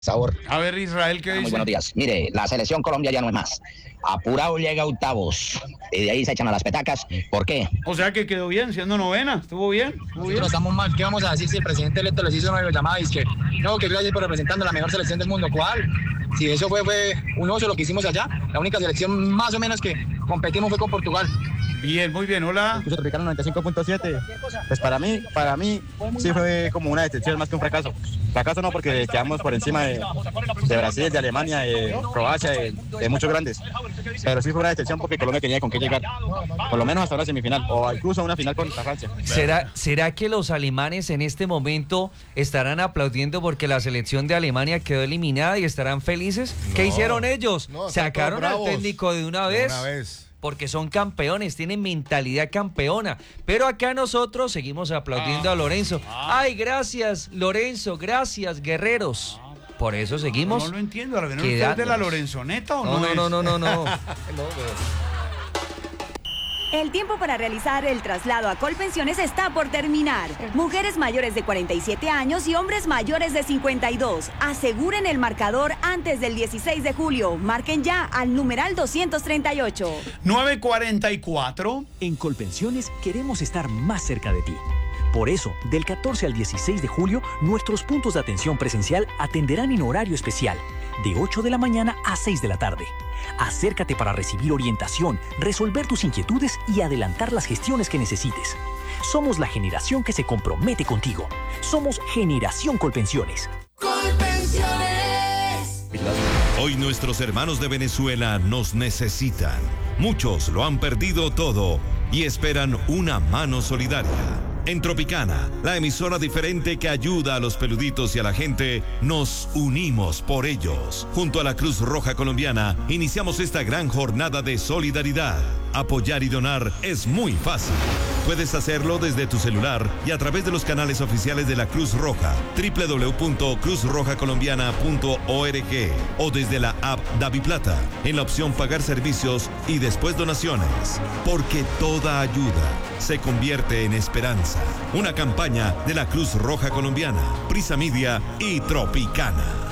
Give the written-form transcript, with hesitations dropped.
Sabor. A ver, Israel, ¿qué dice? Muy buenos días. Mire, la selección Colombia ya no es más. Apurado llega a octavos. Y de ahí se echan a las petacas. ¿Por qué? O sea que quedó bien, siendo novena. Estuvo bien. Nosotros estamos mal. ¿Qué vamos a decir si el presidente electo les hizo una videollamada y es que no, que gracias por representando la mejor selección del mundo? ¿Cuál? Si eso fue un oso lo que hicimos allá. La única selección más o menos que competimos fue con Portugal. Bien, muy bien. Hola. Incluso tropical 95.7. Pues para mí sí fue como una decepción más que un fracaso. Fracaso no, porque quedamos por encima de Brasil, de Alemania, de Croacia, de muchos grandes. Pero sí fue una decepción porque Colombia tenía con qué llegar. Por lo menos hasta una semifinal o incluso una final contra Francia. ¿Será que los alemanes en este momento estarán aplaudiendo porque la selección de Alemania quedó eliminada y estarán felices? ¿Qué hicieron ellos? ¿Sacaron al técnico de una vez? Porque son campeones, tienen mentalidad campeona. Pero acá nosotros seguimos aplaudiendo a Lorenzo. ¡Ay, gracias, Lorenzo! ¡Gracias, guerreros! Por eso seguimos. No lo entiendo. ¿A usted es de la Lorenzoneta o no? No. El tiempo para realizar el traslado a Colpensiones está por terminar. Mujeres mayores de 47 años y hombres mayores de 52. Aseguren el marcador antes del 16 de julio. Marquen ya al numeral 238. 9:44. En Colpensiones queremos estar más cerca de ti. Por eso, del 14 al 16 de julio, nuestros puntos de atención presencial atenderán en horario especial, de 8 de la mañana a 6 de la tarde. Acércate para recibir orientación, resolver tus inquietudes y adelantar las gestiones que necesites. Somos la generación que se compromete contigo. Somos Generación Colpensiones. ¡Colpensiones! Hoy nuestros hermanos de Venezuela nos necesitan. Muchos lo han perdido todo y esperan una mano solidaria. En Tropicana, la emisora diferente que ayuda a los peluditos y a la gente, nos unimos por ellos. Junto a la Cruz Roja Colombiana, iniciamos esta gran jornada de solidaridad. Apoyar y donar es muy fácil. Puedes hacerlo desde tu celular y a través de los canales oficiales de la Cruz Roja, www.cruzrojacolombiana.org o desde la app DaviPlata, en la opción Pagar servicios y después donaciones. Porque toda ayuda se convierte en esperanza. Una campaña de la Cruz Roja Colombiana, Prisa Media y Tropicana.